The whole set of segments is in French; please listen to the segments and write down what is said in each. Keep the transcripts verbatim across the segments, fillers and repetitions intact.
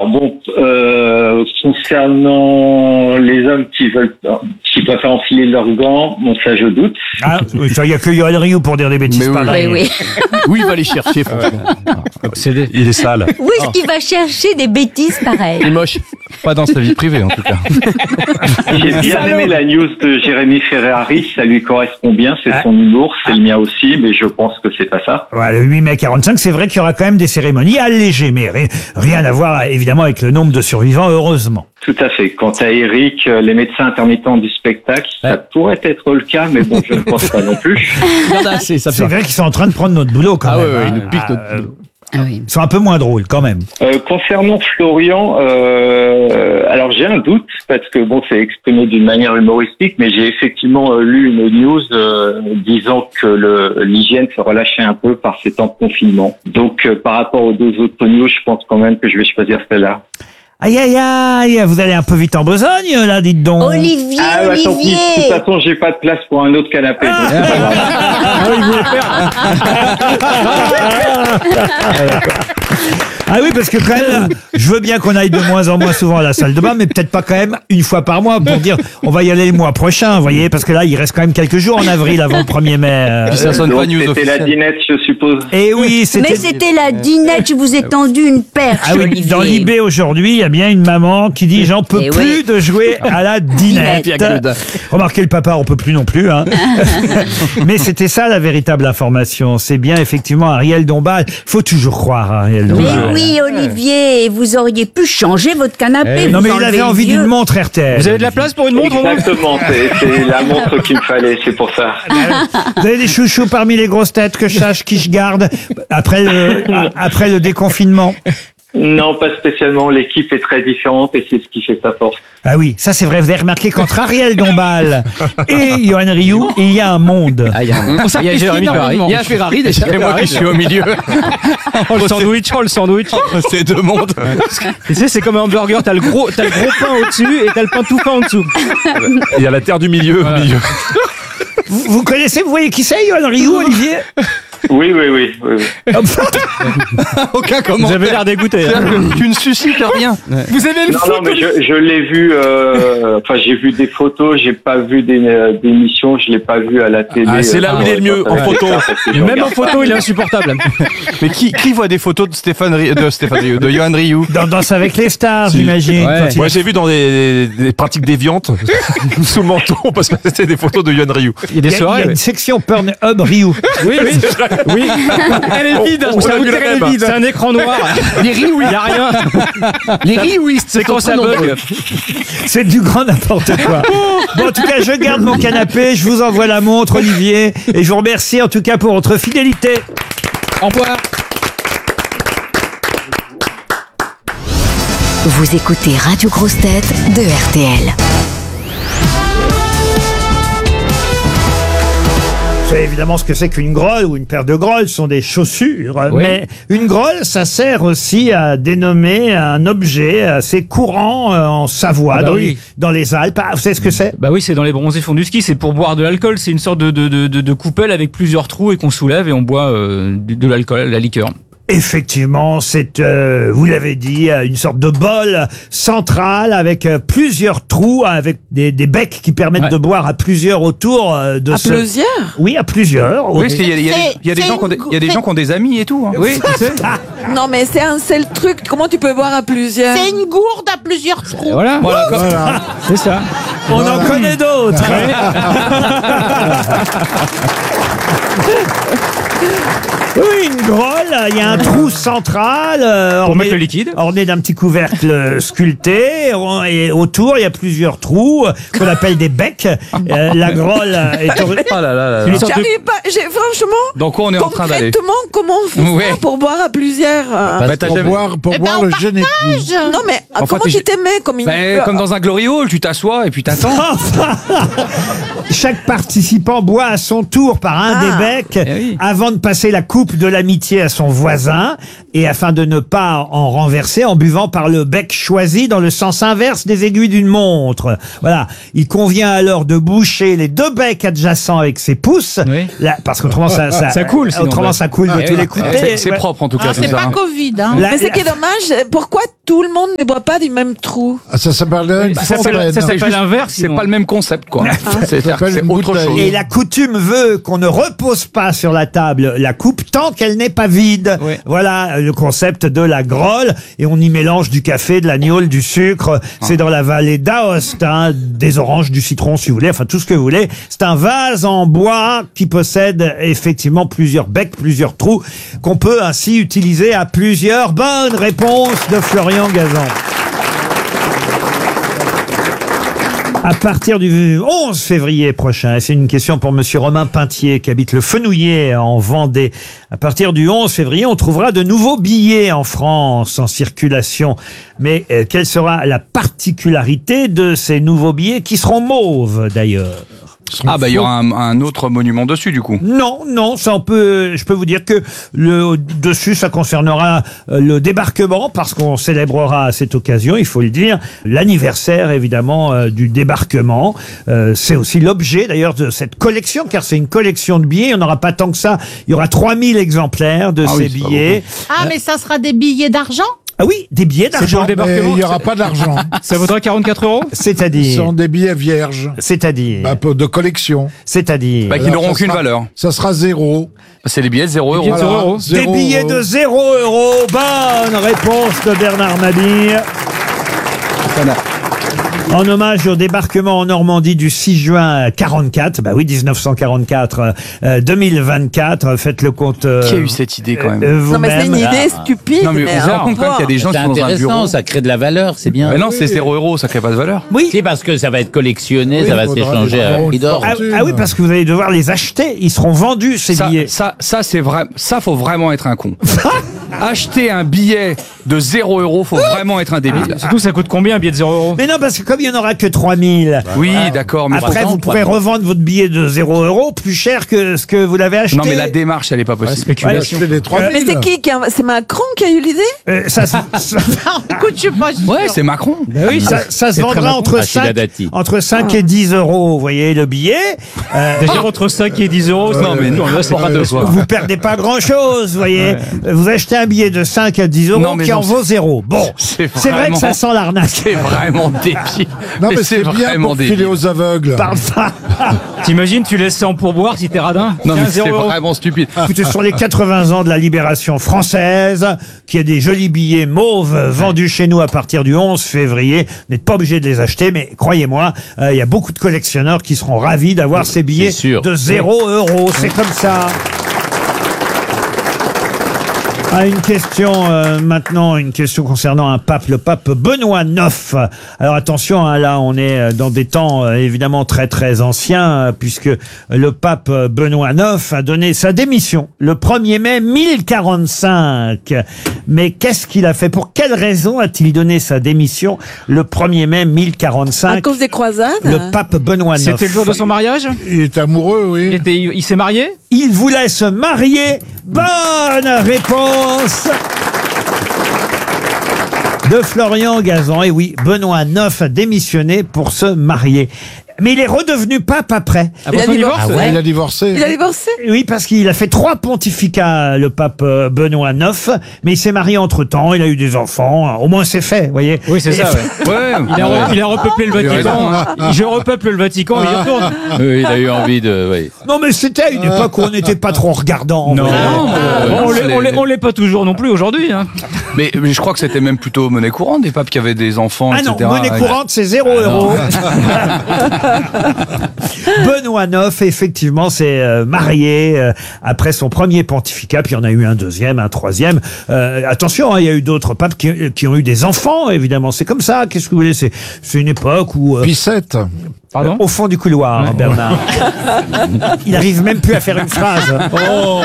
bon, euh, concernant les hommes qui veulent, qui préfèrent enfiler leurs gants, bon ça je doute. Ah, il n'y a que Yoann Rioux pour dire des bêtises Mais oui. pareilles. Oui, oui. Où il va les chercher, franchement? Obsédé. Il est sale. Où est-ce qu'il va chercher des bêtises pareilles? Il est moche. Pas dans sa vie privée, en tout cas. J'ai bien aimé la news de Jérémy Ferrari, ça lui correspond bien, c'est Ah. son humour, c'est le mien aussi, mais je pense que c'est pas ça. Ouais, le huit mai quarante-cinq, c'est vrai qu'il y aura quand même des cérémonies allégées, mais ri- rien à voir évidemment avec le nombre de survivants, heureusement. Tout à fait. Quant à Eric, euh, les médecins intermittents du spectacle, ça Ouais. pourrait être le cas, mais bon, je ne pense pas non plus. Il y en a assez, ça C'est fait. vrai qu'ils sont en train de prendre notre boulot quand Ah même. ouais, ouais, hein. ils nous piquent notre Ah, boulot. Ah oui. Ils sont un peu moins drôles quand même. Euh, concernant Florian, euh, alors j'ai un doute parce que bon, c'est exprimé d'une manière humoristique, mais j'ai effectivement euh, lu une news euh, disant que le, l'hygiène se relâchait un peu par ces temps de confinement. Donc, euh, par rapport aux deux autres news, je pense quand même que je vais choisir celle-là. Aïe aïe aïe, vous allez un peu vite en besogne là, dites donc. Olivier, Ah, bah, tant pis. De toute Olivier. façon, j'ai pas de place pour un autre canapé. donc c'est pas grave. Ah oui, il voulait faire. Ah oui, parce que quand même, je veux bien qu'on aille de moins en moins souvent à la salle de bain, mais peut-être pas quand même une fois par mois pour dire on va y aller le mois prochain, vous voyez, parce que là, il reste quand même quelques jours en avril avant le premier mai. euh. Ça sonne Donc, pas news c'était la officielle. dinette, je suppose. Et oui, c'était... Mais c'était la dinette, je vous ai tendu une perche, Ah oui, Olivier. dans l'I B aujourd'hui, il y a bien une maman qui dit j'en peux Eh plus oui. de jouer à la dinette. Dinette. Remarquez le papa, on peut plus non plus. Hein. Mais c'était ça la véritable information. C'est bien effectivement Ariel Dombal. Faut toujours croire à Ariel Mais Dombal. oui, Olivier, vous auriez pu changer votre canapé. Eh, Non vous mais il enlevez avait le envie vieux. d'une montre R T L. Vous avez de la place pour une montre, au moins? Exactement, c'est, c'est la montre qu'il me fallait, c'est pour ça. Vous avez des chouchous parmi les grosses têtes que je sache qui je garde après le, a- après le déconfinement? Non, pas spécialement. L'équipe est très différente et c'est ce qui fait sa force. Ah oui, ça c'est vrai. Vous avez remarqué qu'entre Ariel Dombal et Yoann Rioux, il y a un monde. Ah, il y a, un- il y a Jérémy Ferrari. Il y a un Ferrari déjà. Et moi qui suis au milieu. Oh, le sandwich, oh, le sandwich. C'est deux mondes. Tu sais, c'est comme un hamburger, t'as le gros, t'as le gros pain au-dessus et t'as le pain tout fin en dessous. Il y a la terre du milieu au milieu. Vous, vous connaissez, vous voyez qui c'est, Yoann Rioux, Olivier? Oui, oui, oui. oui, oui. Aucun Vous commentaire. avez l'air dégoûté. hein. C'est-à-dire que tu ne suscites rien. Vous avez le Non, foot. non, mais je, je l'ai vu. euh, Enfin, j'ai vu des photos. J'ai pas vu des euh, d'émissions. Je l'ai pas vu à la télé. Ah, c'est là où il est le mieux, euh, en dans photo. les parce que je Même en regarde photo, il est insupportable. Mais qui, qui voit des photos de Stéphane Ri- de Stéphane Rioux, de Yoann Rioux? Dans Danse avec les stars, j'imagine. Ouais. quand il- Moi, j'ai vu dans des, des pratiques déviantes sous le menton parce que c'était des photos de Yoann Rioux. Il y a des Il y a, il y soirées. a une ouais. section Pornhub Rioux. Oui, oui. Oui. Elle est vide. On- on Ça a vous vu dire, la elle est même. vide. C'est un écran noir. Les Rioux, Il y a rien. les Riouistes, C'est quand ça bug. C'est du grand n'importe quoi. Bon, en tout cas, je garde mon canapé, je vous envoie la montre, Olivier, et je vous remercie en tout cas pour votre fidélité. Au revoir. Vous écoutez Radio Grosse Tête de R T L. Vous savez évidemment ce que c'est qu'une grolle ou une paire de grolles, ce sont des chaussures. Oui. Mais une grolle, ça sert aussi à dénommer un objet assez courant euh, en Savoie, Ah bah dans, oui. les, dans les Alpes. Ah, vous savez ce que c'est? Bah oui, c'est dans les bronzés fonds du ski. C'est pour boire de l'alcool. C'est une sorte de, de, de, de, de coupelle avec plusieurs trous et qu'on soulève et on boit euh, de, de l'alcool, la liqueur. Effectivement, c'est, euh, vous l'avez dit, euh, une sorte de bol central avec euh, plusieurs trous, avec des, des becs qui permettent Ouais. de boire à plusieurs autour euh, de À ce... plusieurs? Oui, à plusieurs. Oui, parce qu'il y a, il y a des- il y a des C'est- gens qui ont des, il y a des gens qui ont des amis et tout. Hein. Oui, tu sais. Non, mais c'est un seul truc. Comment tu peux boire à plusieurs? C'est une gourde à plusieurs trous. Voilà. C'est ça. On en connaît d'autres. Oui, une grolle, il y a un trou central euh, Pour orné- mettre le liquide. orné d'un petit couvercle sculpté, et autour il y a plusieurs trous euh, qu'on appelle des becs. Euh, la grolle est ori- Ah là là là. Une sorte de- J'arrive pas. J'ai franchement. Donc quoi on est en train d'aller? Concrètement, comment on fait Ouais. ça pour boire à plusieurs? euh, Bah, t'as Pour jamais- boire, pour Eh ben, boire on le jeune époux. Non, mais euh, Enfin, comment t'es- tu t'y mets comme une. Bah, comme dans un glory hall, tu t'assois et puis t'attends. Chaque participant boit à son tour par un Ah. des becs Eh oui. avant avant de passer la coupe de l'amitié à son voisin, et afin de ne pas en renverser en buvant par le bec choisi dans le sens inverse des aiguilles d'une montre. Voilà. Il convient alors de boucher les deux becs adjacents avec ses pouces, Oui. là, parce qu'autrement ça, ça, Ça coule, sinon, autrement bah. ça coule de Ah, tous oui. les côtés. C'est c'est Ouais. propre en tout cas, Ah, tout c'est ça. pas hein. Covid, hein. La- Mais c'est qui est dommage, pourquoi tout le monde ne boit pas du même trou? Ah, ça s'appelle une Ça s'appelle fontaine. ça s'appelle juste- l'inverse. C'est sinon. pas le même concept, quoi. C'est-à-dire que s'appelle c'est une autre bouteille. chose. Et la coutume veut qu'on ne repose pas sur la table la coupe tant qu'elle n'est pas vide. Oui. Voilà le concept de la grolle. Et on y mélange du café, de la gnôle, du sucre. C'est dans la vallée d'Aoste, hein, des oranges, du citron si vous voulez, enfin tout ce que vous voulez. C'est un vase en bois qui possède effectivement plusieurs becs, plusieurs trous, qu'on peut ainsi utiliser à plusieurs. Bonne réponse de Florian Gazan. À partir du onze février prochain, et c'est une question pour monsieur Romain Pintier qui habite le Fenouillet en Vendée. À partir du onze février, on trouvera de nouveaux billets en France en circulation. Mais euh, quelle sera la particularité de ces nouveaux billets qui seront mauves d'ailleurs? Ah bah il y aura un, un autre monument dessus du coup. Non, non, ça on peut, je peux vous dire que le dessus, ça concernera euh, le débarquement parce qu'on célébrera à cette occasion, il faut le dire, l'anniversaire évidemment euh, du débarquement. Euh, c'est aussi l'objet d'ailleurs de cette collection, car c'est une collection de billets. Il n'y en aura pas tant que ça. Il y aura trois mille exemplaires de Ah ces oui, c'est pas billets. Ah, mais ça sera des billets d'argent? Ah oui, des billets C'est pour d'argent. le Mais débarquement. il n'y aura pas d'argent. Ça vaudra quarante-quatre euros. Ce C'est-à-dire, sont des billets vierges. c'est-à-dire, Un peu de collection. c'est-à-dire. Bah, qui Alors, n'auront ça aucune sera- valeur. Ça sera zéro. C'est les billets de zéro billets euros. de zéro euros. Des Zéro billets euro. de zéro euro. Bonne réponse de Bernard Mabille. En hommage au débarquement en Normandie du six juin quarante-quatre, bah oui, dix-neuf cent quarante-quatre, euh, deux mille vingt-quatre, faites le compte. euh, Qui a eu cette idée quand même euh, Non, mais c'est une vous-même. idée stupide. Non mais vous vous un rendez compte quand même qu'il y a des gens C'est qui sont dans un intéressant, bureau. ça crée de la valeur, c'est bien. Mais non, c'est zéro euros, ça crée pas de valeur. Oui. Si, parce que ça va être collectionné, Oui, ça va faudra s'échanger des à grands prix d'or. Ah, fortunes. ah oui, parce que vous allez devoir les acheter. Ils seront vendus, ces Ça, billets. ça, ça c'est vrai. Ça, faut vraiment être un con. Acheter un billet de zéro euros, faut vraiment être un débile. Surtout, ça coûte combien un billet de zéro euros? Mais non, parce que comme il n'y en aura que trois mille, Oui, d'accord, mais après trois vous cents, pourrez trois cents. revendre votre billet de zéro euro plus cher que ce que vous l'avez acheté. non mais la démarche, elle est pas possible. Spéculation. Acheter les trois Mais mille. c'est qui, qui a- c'est Macron qui a eu l'idée? Euh, ça, se- ça, Écoute, je suis pas sûre. Ouais, c'est Macron. oui, ça, ça se vendra entre Rachida cinq, Dati. entre cinq et dix euros, vous voyez, le billet. Euh, Déjà entre cinq et dix euros. Non mais non, là c'est pas de quoi. vous perdez pas grand chose, vous voyez. Vous achetez un billet de cinq à dix euros Non, mais qui non, en vaut zéro. Bon, c'est c'est vrai que ça vraiment- sent l'arnaque. C'est vraiment débile. Non, mais c'est bien vraiment pour filer débile. aux aveugles. Parle pas. T'imagines, tu laisses ça en pourboire si t'es radin? Non mais Tiens, c'est zéro euros. vraiment stupide. Écoutez, sur les quatre-vingts ans de la libération française, qu'il y a des jolis billets mauves vendus chez nous à partir du onze février. Vous n'êtes pas obligé de les acheter, mais croyez-moi, euh, il y a beaucoup de collectionneurs qui seront ravis d'avoir ces billets C'est sûr. de zéro euro. C'est comme ça. Ah, une question euh, maintenant, une question concernant un pape, le pape Benoît neuf. Alors attention, hein, là on est euh, dans des temps euh, évidemment très très anciens, euh, puisque le pape euh, Benoît neuf a donné sa démission le premier mai mille quarante-cinq. Mais qu'est-ce qu'il a fait? Pour quelle raison a-t-il donné sa démission le premier mai mille À quarante-cinq? cause des croisades? Le pape Benoît neuf. C'était le jour de son mariage? Il est amoureux, Il, oui. était, il s'est marié? Il voulait se marier. Bonne réponse de Florian Gazan. Et oui, Benoît neuf a démissionné pour se marier. Mais il est redevenu pape après. Après a son dit- divorce? Ah ouais. Il a divorcé. Il a divorcé? Oui, parce qu'il a fait trois pontificats, le pape euh, Benoît neuf, mais il s'est marié entre-temps, il a eu des enfants, au moins c'est fait, vous voyez. Oui, c'est ça, ouais. Ouais. Il a, re- il a repeuplé le Il a Vatican. raison, hein. Je repeuple le Vatican, il y retourne. Oui, il a eu envie de. Oui. Non, mais c'était à une époque où on n'était pas trop regardant. Non, vous voyez. Bon, on l'est- on l'est- on l'est pas toujours non plus aujourd'hui. Hein. Mais, mais je crois que c'était même plutôt monnaie courante des papes qui avaient des enfants, Ah non, et cetera. monnaie Ouais. courante, c'est zéro euro. Benoît neuf, effectivement, s'est euh, marié euh, après son premier pontificat, puis il y en a eu un deuxième, un troisième. Euh, attention, hein, il y a eu d'autres papes qui, qui ont eu des enfants, évidemment. C'est comme ça, qu'est-ce que vous voulez? C'est c'est une époque où... euh, Pissette. Pardon? au fond du couloir, hein, Bernard. Il arrive même plus à faire une phrase. Oh.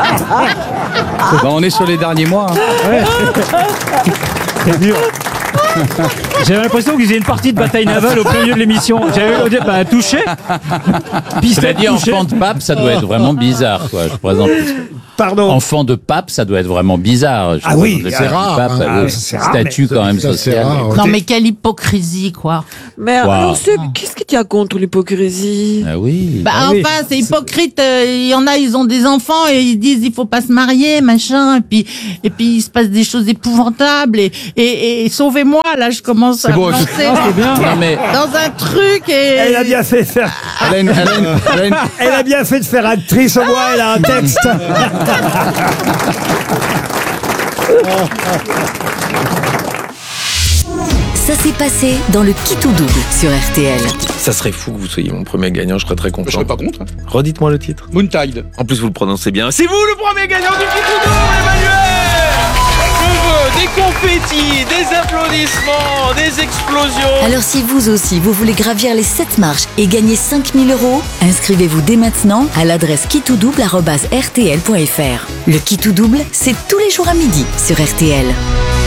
Bah, on est sur les derniers mois. hein. C'est dur. J'avais l'impression que vous faisiez une partie de bataille navale au plein milieu de l'émission. J'avais au départ bah, touché. Cela Pistolet dit, touché. enfant de pape, ça doit être vraiment bizarre, quoi. Je présente. Pardon. Enfant de pape, ça doit être vraiment bizarre. Je Ah oui, présente le c'est statut rare, pape, hein. oui. Ah, c'est rare, Statut mais- quand même Ça, c'est social. rare, ouais. Non, mais quelle hypocrisie, quoi. Mais Wow. alors, c'est- qu'est-ce que tu as contre l'hypocrisie? Ah oui. Bah, Ah oui. enfin, c'est hypocrite. euh, Il y en a, ils ont des enfants et ils disent il faut pas se marier, machin. Et puis, et puis il se passe des choses épouvantables. Et, et, et sauvez-moi, là, je commence à beau, me lancer Ah, c'est bien. Non mais dans un truc et. Elle a bien fait de faire. Elle a une, elle a une- elle a une- Elle a bien fait de faire actrice, au moins elle a un texte. Ça s'est passé dans le Qui tout double sur R T L. Ça serait fou que vous soyez mon premier gagnant, je serais très content. Je serais pas contre. hein. Redites-moi le titre. Moontide. En plus, vous le prononcez bien. C'est vous le premier gagnant du Kitoudou, Emmanuel. Je veux des confettis, des applaudissements, des explosions. Alors si vous aussi, vous voulez gravir les sept marches et gagner cinq mille euros, inscrivez-vous dès maintenant à l'adresse qui tout double arobase r t l point f r. Le Qui tout double, c'est tous les jours à midi sur R T L.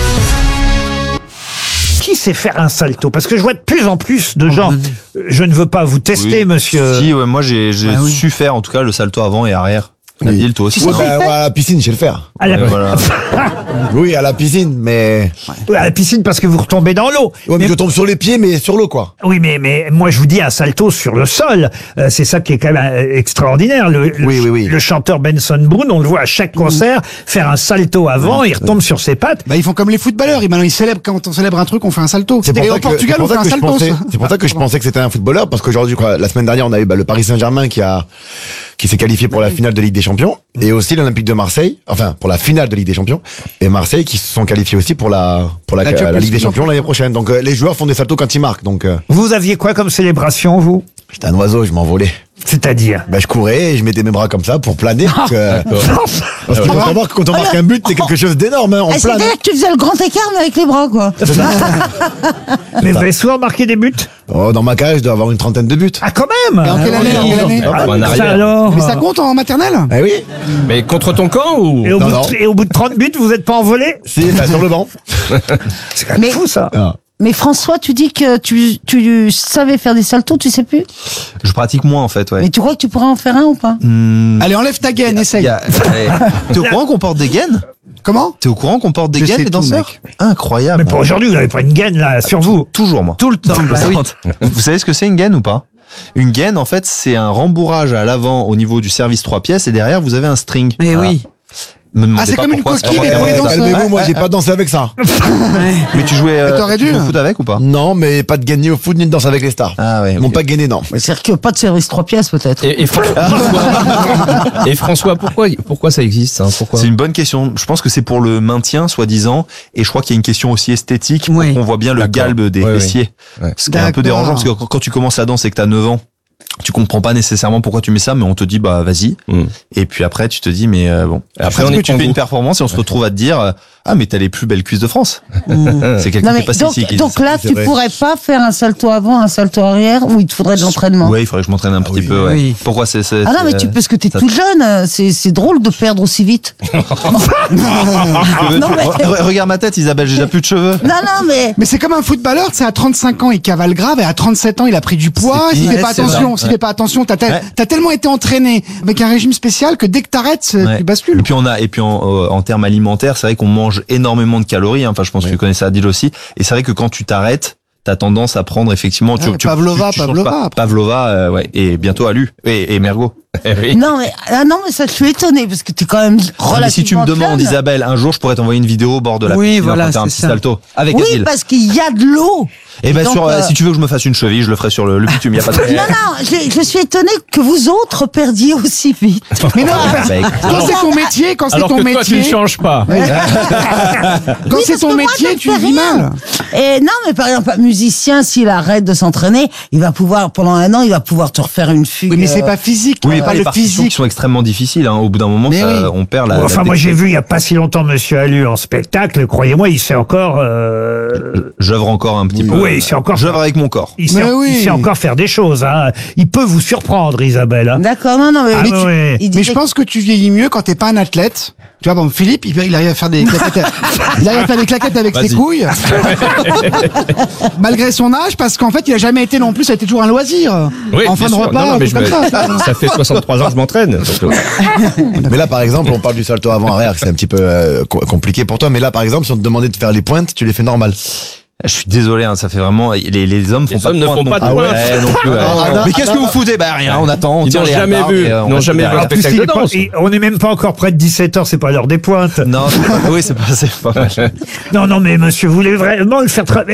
Qui sait faire un salto? Parce que je vois de plus en plus de gens. Je ne veux pas vous tester, Oui. monsieur. Si, ouais, moi j'ai j'ai Ah oui. su faire en tout cas le salto avant et arrière. Nabil, toi aussi. Ouais, non bah, ouais, à la piscine, je sais le faire. À la... Ouais, voilà. Oui, à la piscine, mais. Ouais, à la piscine parce que vous retombez dans l'eau. Ouais, mais, Mais- je tombe sur les pieds, mais sur l'eau, quoi. Oui, mais, mais moi je vous dis un salto sur le sol. Euh, c'est ça qui est quand même euh, extraordinaire. Le, le, Oui, oui, oui. le chanteur Benson Boone, on le voit à chaque concert faire un salto avant, il retombe sur ses pattes. Bah, ils font comme les footballeurs. Ils, maintenant, ils célèbrent, quand on célèbre un truc, on fait un salto. C'est pour, Et ça au que, Portugal, c'est on pour fait ça un que je salto. pensais, c'est pour ça que je pensais que c'était un footballeur, parce qu'aujourd'hui, quoi, la semaine dernière, on a eu bah, le Paris Saint-Germain qui a qui s'est qualifié pour la finale de Ligue des Champions, et aussi l'Olympique de Marseille, enfin pour la finale de Ligue des Champions, et Marseille qui se sont qualifiés aussi pour la pour la, La la, Champions Ligue des League. Champions l'année prochaine. Donc euh, les joueurs font des saltos quand ils marquent. Donc euh, Vous aviez quoi comme célébration, vous? j'étais un oiseau, je m'envolais. C'est-à-dire? Ben, je courais et je mettais mes bras comme ça pour planer. Parce que- parce qu'il faut savoir que quand on marque un but, c'est quelque chose d'énorme, hein, on Ah, plane. c'est-à-dire que tu faisais le grand écart, mais avec les bras, quoi. Mais vous avez souvent marqué des buts? Oh, dans ma carrière, je dois avoir une trentaine de buts. Ah, quand même! Et en quelle année, en quelle année Ah, en ça arrière. alors. Mais ça compte en maternelle? Eh oui. Mais contre ton camp ou Et au, Non, bout non. de, et au bout de trente buts, vous n'êtes pas envolé? Si, bah, sur le banc. C'est quand même Mais- fou, ça. Ah. Mais François, tu dis que tu, tu savais faire des saltos, tu sais plus? Je pratique moins en fait, ouais. Mais tu crois que tu pourrais en faire un ou pas? Hmm, Allez, enlève ta gaine, y essaye. a- eh, T'es au courant qu'on porte des gaines? Comment? T'es au courant qu'on porte des Je gaines sais les tout, danseurs? mec. Incroyable. Mais pour aujourd'hui, vous n'avez pas une gaine, là, sur vous. Toujours moi. Tout le temps. Bah oui. Vous savez ce que c'est une gaine ou pas? Une gaine, en fait, c'est un rembourrage à l'avant au niveau du service trois pièces et derrière vous avez un string. Mais Voilà. oui. Me demandez Ah, c'est pas comme une pourquoi. coquille, Alors, mais pour les euh, danseurs. Calmez-vous, moi, j'ai pas dansé avec ça. Mais tu jouais euh, Mais t'aurais tu dû. jouais au foot avec ou pas? Non, mais pas de gaine ni au foot, ni de danse avec les stars. Ah ouais. Ils m'ont ok. pas gainé, non. Mais c'est-à-dire que pas de service trois pièces, peut-être. Et, et François, et François, pourquoi, pourquoi ça existe hein Pourquoi C'est une bonne question. Je pense que c'est pour le maintien, soi-disant, et je crois qu'il y a une question aussi esthétique. Pour Oui. qu'on voit bien le D'accord. galbe des Ouais, fessiers. Ouais. Ce qui est un peu D'accord. dérangeant parce que quand, quand tu commences la danse et que t'as neuf ans, tu comprends pas nécessairement pourquoi tu mets ça, mais on te dit bah vas-y. Mm. Et puis après tu te dis mais euh, bon. Et après, Parce on que est tu pour fais vous. une performance et on se retrouve à te dire euh, ah mais t'as les plus belles cuisses de France. C'est quelqu'un Non, qui mais est passé donc, ici. qui dit donc ça. là, c'est tu vrai. pourrais pas faire un salto avant, un salto arrière, ou il te faudrait de l'entraînement? Ouais, il faudrait que je m'entraîne un petit oui. peu. Ouais. Oui. Pourquoi c'est c'est- Ah non, mais c'est- tu, parce que t'es ça- tout jeune, euh, c'est, c'est drôle de perdre aussi vite. non, mais, Re- re- Regarde ma tête, Isabelle, j'ai déjà plus de cheveux. non, non, mais, Mais c'est comme un footballeur, c'est à trente-cinq ans, il cavale grave, et à trente-sept ans, il a pris du poids. C'est S'il pire. fait pas Ouais, c'est attention, vrai. s'il fait pas attention, t'as, tel- Ouais. t'as tellement été entraîné avec un régime spécial que dès que t'arrêtes, Ouais. tu bascules. Et puis on a et puis en, euh, en termes alimentaires, c'est vrai qu'on mange énormément de calories. hein. Enfin, je pense que tu connais ça, Adil aussi. Et c'est vrai que quand tu t'arrêtes, t'as tendance à prendre effectivement. Tu, Ouais, tu- Pavlova, tu- tu changes Pavlova, pas. après. Pavlova, euh, ouais. Et bientôt Alu et, et Mergo. Eh oui. non, mais, ah non, mais ça, je suis étonnée, parce que t'es quand même relativement Mais si tu me demandes, jeune. Isabelle, un jour, je pourrais t'envoyer une vidéo au bord de la Oui, piscine voilà, en faire un c'est petit ça. salto avec Oui, Adil. parce qu'il y a de l'eau. Et ben donc, sur, euh, euh, si tu veux que je me fasse une cheville, je le ferai sur le, le bitume. Y a pas de. Non, non, je, je suis étonnée que vous autres perdiez aussi vite. Mais non, parce- Bah, écoute, quand c'est ton métier, quand c'est Alors ton que toi, tu ne métier, changes pas. quand Oui, c'est parce ton que moi, métier, je ne tu fais vis rien. mal. Et non, mais par exemple, un musicien, s'il arrête de s'entraîner, il va pouvoir, pendant un an, il va pouvoir te refaire une fugue. Oui, mais c'est euh, pas physique, Oui, mais pas pas les le partitions physique. qui sont extrêmement difficiles. Hein. Au bout d'un moment, Mais ça, oui. on perd la. Enfin, la moi, j'ai dextérité. vu il y a pas si longtemps Monsieur Alu en spectacle. Croyez-moi, il sait encore. Euh... J'œuvre encore un petit peu. Oui, oui, il sait encore. J'œuvre avec mon corps. Il sait, Mais oui. il sait encore faire des choses. Hein. Il peut vous surprendre, Isabelle. hein. D'accord, non, non, mais, Ah mais tu- ouais. il Mais disait je pense que tu vieillis mieux quand t'es pas un athlète. Tu vois, bon, Philippe, il, il arrive à faire des claquettes, il arrive à faire des claquettes avec ses Vas-y. couilles. Malgré son âge, parce qu'en fait, il a jamais été non plus, ça a été toujours un loisir. Oui, en bien fin de sûr. repas, Non, non, un mais truc je comme me- ça. Ça fait soixante-trois ans que je m'entraîne. donc, euh, Mais là, par exemple, on parle du salto avant-arrière, c'est un petit peu euh, co- compliqué pour toi. Mais là, par exemple, si on te demandait de faire les pointes, tu les fais normal. Je suis désolé, hein, ça fait vraiment. Les, les hommes font Les pas hommes de ne pointe font non pas de plus. pointe. Ouais, non plus, ouais. Ah, Mais qu'est-ce ah, que vous ah, foutez Bah rien, on attend, on Ils tire n'ont les jamais retards vu, et, euh, on n'ont reste jamais vu derrière. un En plus, spectacle il de est pas- danse. il- on n'est même pas encore près de dix-sept heures, c'est pas l'heure des pointes. Non, c'est pas- oui, c'est pas, c'est pas mal. Non, non, mais monsieur, vous voulez vraiment le faire travailler.